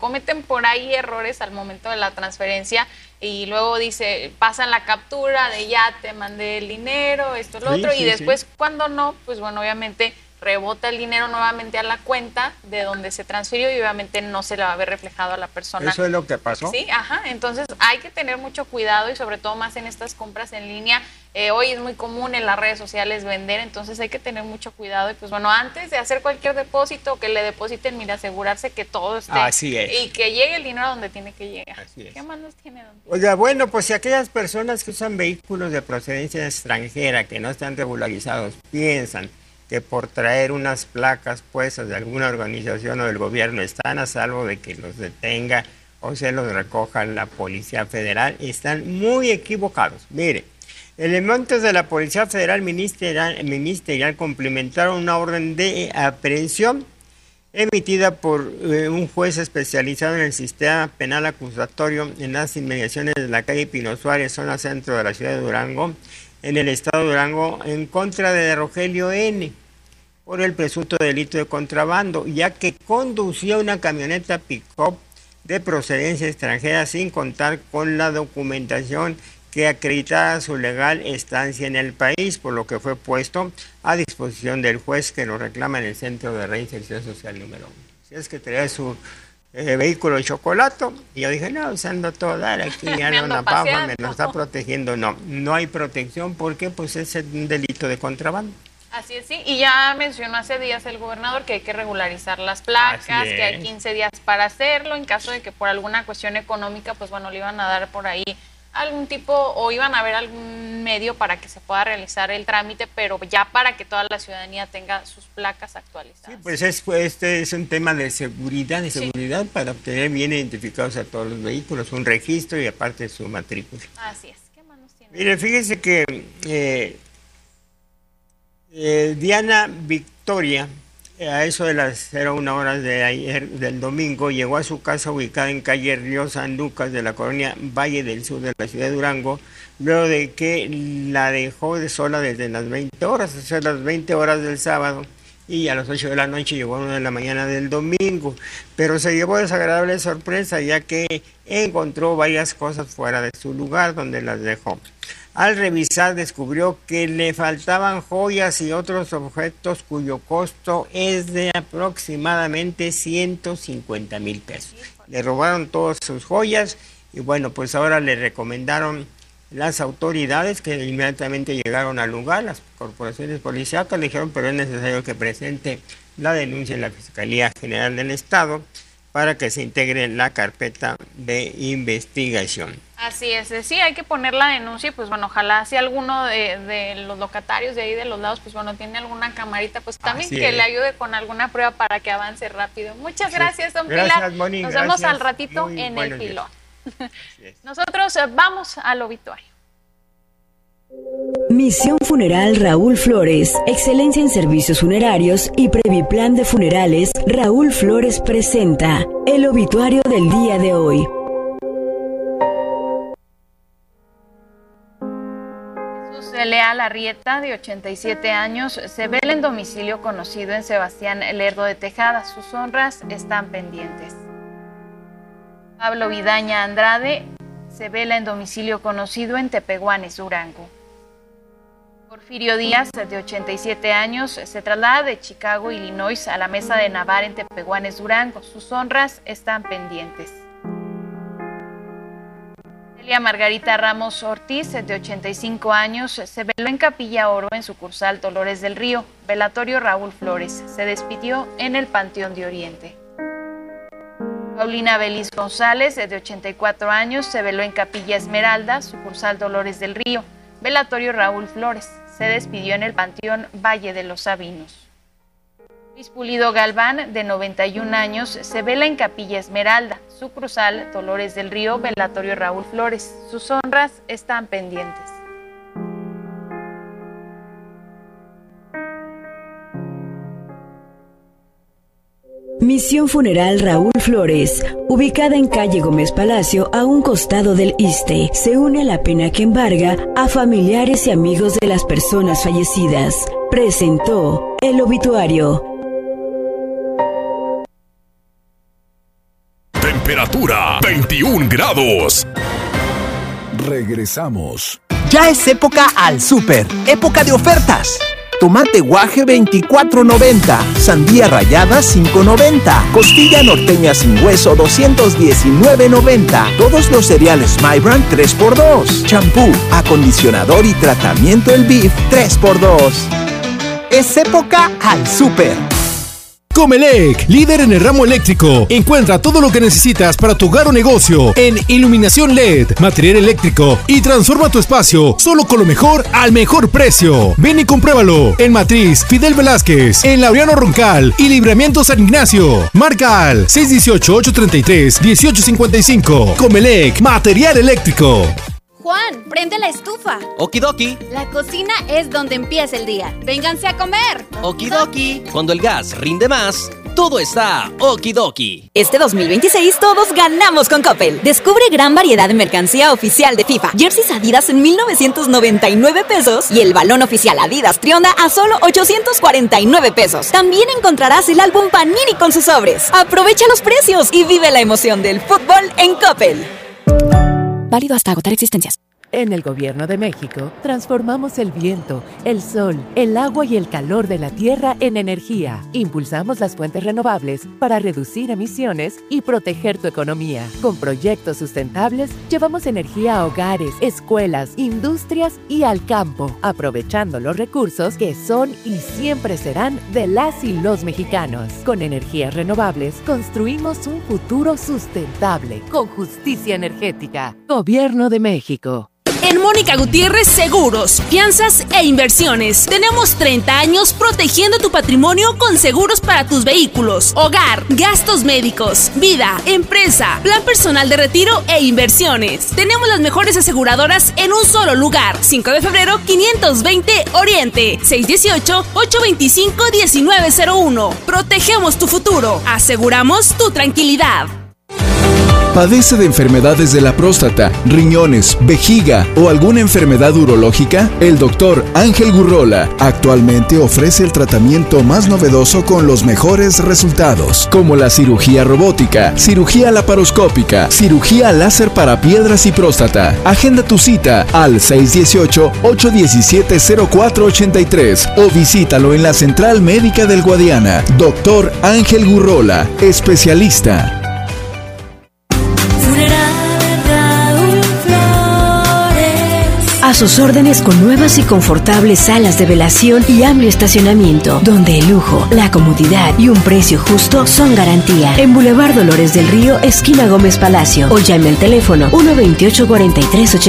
cometen por ahí errores al momento de la transferencia y luego pasan la captura de ya te mandé el dinero, esto, lo otro, y después cuando no, pues bueno, obviamente rebota el dinero nuevamente a la cuenta de donde se transfirió y obviamente no se le va a ver reflejado a la persona. ¿Eso es lo que pasó? Sí, entonces hay que tener mucho cuidado y sobre todo más en estas compras en línea. Hoy es muy común en las redes sociales vender, entonces hay que tener mucho cuidado y pues bueno, antes de hacer cualquier depósito que le depositen, mira, asegurarse que todo esté. Así es. Y que llegue el dinero donde tiene que llegar. Así es. ¿Qué más nos tiene, don? Oiga, bueno, pues si aquellas personas que usan vehículos de procedencia extranjera que no están regularizados piensan que por traer unas placas puestas de alguna organización o del gobierno están a salvo de que los detenga o se los recoja la Policía Federal, están muy equivocados. Mire, elementos de la Policía Federal ministerial cumplimentaron una orden de aprehensión emitida por un juez especializado en el sistema penal acusatorio en las inmediaciones de la calle Pino Suárez, zona centro de la ciudad de Durango, en el estado de Durango, en contra de Rogelio N., por el presunto delito de contrabando, ya que conducía una camioneta pick-up de procedencia extranjera sin contar con la documentación que acreditaba su legal estancia en el país, por lo que fue puesto a disposición del juez que lo reclama en el Centro de Reinserción Social número 1. Si es que traía su vehículo de chocolate, y yo dije, no, ando todo dar aquí, ya no una pava, me lo está protegiendo. No hay protección porque pues es un delito de contrabando. Así es, sí, y ya mencionó hace días el gobernador que hay que regularizar las placas, que hay 15 días para hacerlo, en caso de que por alguna cuestión económica, pues bueno, le iban a dar por ahí algún tipo, o iban a ver algún medio para que se pueda realizar el trámite, pero ya para que toda la ciudadanía tenga sus placas actualizadas. Sí, pues este es un tema de seguridad, para obtener bien identificados a todos los vehículos, un registro y aparte su matrícula. Así es. ¿Qué más nos tiene? Mire, fíjese que Diana Victoria, a eso de las 01 horas de ayer, del domingo, llegó a su casa ubicada en calle Río San Lucas de la colonia Valle del Sur de la ciudad de Durango, luego de que la dejó sola desde las 20 horas, o sea, las 20 horas del sábado, y a las 8 de la noche llegó a 1 de la mañana del domingo, pero se llevó desagradable sorpresa ya que encontró varias cosas fuera de su lugar donde las dejó. Al revisar descubrió que le faltaban joyas y otros objetos cuyo costo es de aproximadamente 150,000 pesos. Le robaron todas sus joyas y bueno, pues ahora le recomendaron las autoridades que inmediatamente llegaron al lugar, las corporaciones policíacas le dijeron, pero es necesario que presente la denuncia en la Fiscalía General del Estado para que se integre en la carpeta de investigación. Así es, sí, hay que poner la denuncia y pues bueno, ojalá si alguno de los locatarios de ahí de los lados, pues bueno, tiene alguna camarita, pues también que le ayude con alguna prueba para que avance rápido. Muchas gracias, don Pilar. Moni, nos vemos al ratito en el Pilón. Nosotros vamos al obituario. Misión Funeral Raúl Flores, excelencia en servicios funerarios y Previplan de Funerales. Raúl Flores presenta el obituario del día de hoy. Jesús Leal Arrieta, de 87 años, se vela en domicilio conocido en Sebastián Lerdo de Tejada. Sus honras están pendientes. Pablo Vidaña Andrade se vela en domicilio conocido en Tepehuanes, Durango. Porfirio Díaz, de 87 años, se traslada de Chicago, Illinois, a la Mesa de Navarre en Tepehuanes, Durango. Sus honras están pendientes. Celia Margarita Ramos Ortiz, de 85 años, se veló en Capilla Oro, en sucursal Dolores del Río. Velatorio Raúl Flores. Se despidió en el Panteón de Oriente. Paulina Belis González, de 84 años, se veló en Capilla Esmeralda, sucursal Dolores del Río. Velatorio Raúl Flores. Se despidió en el Panteón Valle de los Sabinos. Luis Pulido Galván, de 91 años, se vela en Capilla Esmeralda, sucursal Dolores del Río. Velatorio Raúl Flores. Sus honras están pendientes. Misión Funeral Raúl Flores, ubicada en calle Gómez Palacio, a un costado del ISSSTE, se une a la pena que embarga a familiares y amigos de las personas fallecidas. Presentó el obituario. temperatura 21 grados. Regresamos. Ya es época al súper, época de ofertas. Tomate guaje 24.90, sandía rallada 5.90, costilla norteña sin hueso 219.90, todos los cereales My Brand 3x2, champú, acondicionador y tratamiento El Beef 3x2. Es época al súper. Comelec, líder en el ramo eléctrico. Encuentra todo lo que necesitas para tu hogar o negocio en iluminación LED, material eléctrico y transforma tu espacio solo con lo mejor al mejor precio. Ven y compruébalo en Matriz Fidel Velázquez, en Laureano Roncal y Libramiento San Ignacio. Marca al 618-833-1855. Comelec, material eléctrico. Juan, prende la estufa. Okidoki. La cocina es donde empieza el día. ¡Vénganse a comer! Okidoki. Cuando el gas rinde más, todo está okidoki. Este 2026 todos ganamos con Coppel. Descubre gran variedad de mercancía oficial de FIFA. Jerseys Adidas en 1,999 pesos y el balón oficial Adidas Trionda a solo 849 pesos. También encontrarás el álbum Panini con sus sobres. Aprovecha los precios y vive la emoción del fútbol en Coppel. Válido hasta agotar existencias. En el Gobierno de México, transformamos el viento, el sol, el agua y el calor de la tierra en energía. Impulsamos las fuentes renovables para reducir emisiones y proteger tu economía. Con proyectos sustentables, llevamos energía a hogares, escuelas, industrias y al campo, aprovechando los recursos que son y siempre serán de las y los mexicanos. Con energías renovables, construimos un futuro sustentable, con justicia energética. Gobierno de México. En Mónica Gutiérrez Seguros, Fianzas e Inversiones. Tenemos 30 años protegiendo tu patrimonio con seguros para tus vehículos, hogar, gastos médicos, vida, empresa, plan personal de retiro e inversiones. Tenemos las mejores aseguradoras en un solo lugar. 5 de febrero, 520 Oriente, 618-825-1901. Protegemos tu futuro. Aseguramos tu tranquilidad. ¿Padece de enfermedades de la próstata, riñones, vejiga o alguna enfermedad urológica? El Dr. Ángel Gurrola actualmente ofrece el tratamiento más novedoso con los mejores resultados, como la cirugía robótica, cirugía laparoscópica, cirugía láser para piedras y próstata. Agenda tu cita al 618-817-0483 o visítalo en la Central Médica del Guadiana. Dr. Ángel Gurrola, especialista. A sus órdenes con nuevas y confortables salas de velación y amplio estacionamiento, donde el lujo, la comodidad y un precio justo son garantía. En Boulevard Dolores del Río, esquina Gómez Palacio, o llame al teléfono 128-4380.